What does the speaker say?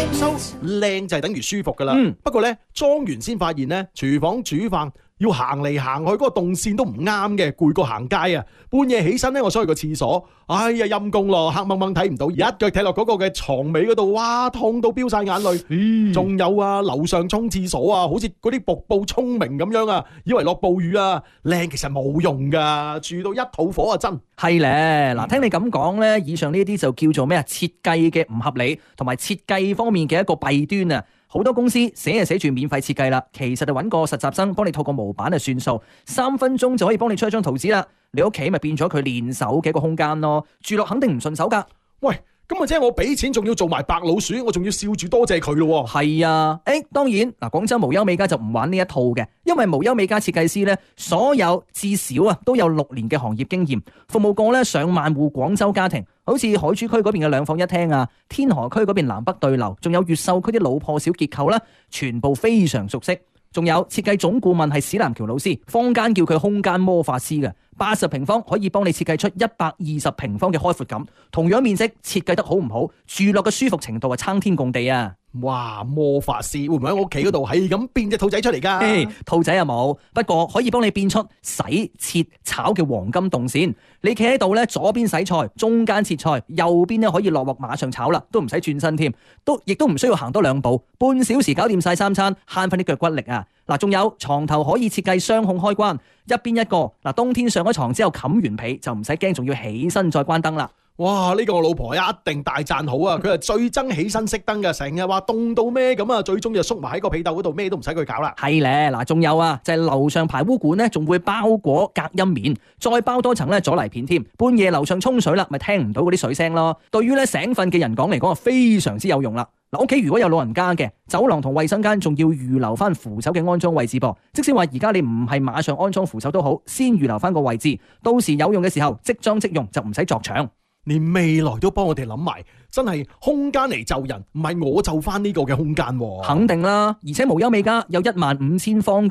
修靚就係等於舒服噶啦。不過呢，裝完先發現呢，廚房煮飯要行嚟行去嗰個動線都唔啱嘅，攰過行街啊！半夜起身呢，我想去個廁所，哎呀陰公咯，黑掹掹睇唔到，一腳踢落嗰個嘅床尾嗰度，哇痛到飆晒眼淚。仲有啊，樓上沖廁所啊，好似嗰啲瀑布聰明咁樣啊，以為落暴雨啊，靚其實冇用噶，住到一肚火啊真。 係咧，嗱，聽你咁講咧，以上呢啲就叫做咩啊？設計嘅唔合理，同埋設計方面嘅一個弊端啊！好多公司寫就寫住免費設計啦，其實就揾個實習生幫你套個模板就算數，3分鐘就可以幫你出一張圖紙啦。你屋企咪變咗佢練手嘅一個空間咯，住落肯定唔順手噶。 喂，咁啊即係我俾錢仲要做埋白老鼠，我仲要笑住多謝佢咯。 係啊，當然嗱，廣州無憂美家就唔玩呢一套嘅，因為無憂美家設計師咧，所有至少啊都有6年嘅行業經驗，服務過咧上萬戶廣州家庭。好似海珠區嗰邊嘅2房1廳啊，天河區嗰邊南北對流，仲有越秀區啲老破小結構啦，全部非常熟悉。仲有設計總顧問係史南橋老師，坊間叫佢空間魔法師嘅，80平方可以幫你設計出120平方嘅開闊感。同樣面積設計得好唔好，住落嘅舒服程度係參天共地啊！ 哇，魔法師會唔會喺我屋企嗰度係咁變隻兔仔出嚟㗎？ 兔仔又冇，不過可以幫你變出洗、切、炒嘅黃金動線。你企喺度咧，左邊洗菜，中間切菜，右邊咧可以落鑊馬上炒啦，都唔使轉身添，亦都唔需要行多2步，半小時搞掂晒3餐，慳翻啲腳骨力啊！嗱，仲有床頭可以設計雙控開關，一邊一個。嗱，冬天上咗床之後冚完被就唔使驚，仲要起身再關燈啦。 哇！呢個我老婆一定大讚好啊！佢係最憎起身熄燈嘅，成日話凍到咩咁啊，最終就縮埋喺個被竇嗰度，咩都唔使佢搞啦。 係咧，嗱，仲有啊，就係樓上排污管咧，仲會包裹隔音棉，再包多層咧阻泥片添。半夜樓上沖水啦，咪聽唔到嗰啲水聲咯。對於咧醒瞓嘅人講嚟講啊，非常之有用啦。嗱，屋企如果有老人家嘅，走廊同衛生間仲要預留翻扶手嘅安裝位置噃。即使話而家你唔係馬上安裝扶手都好，先預留翻個位置，到時有用嘅時候即裝即用，就唔使鑿牆。 連未來都幫我哋諗埋，真係空間嚟就人，唔係我就翻呢個嘅空間。 肯定啦，而且無憂美家有15000方